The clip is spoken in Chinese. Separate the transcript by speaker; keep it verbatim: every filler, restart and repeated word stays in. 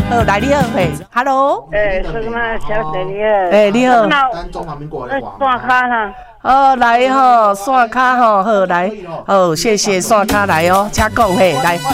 Speaker 1: 好，来你好，嘿 ，Hello。
Speaker 2: 诶，是嘛，小姐你好。
Speaker 1: 诶，你好。
Speaker 3: 咱中旁边过来玩。
Speaker 2: 线卡哈。
Speaker 1: 哦，来吼，线卡吼，好来，好，谢谢线卡来哦，请讲嘿，来。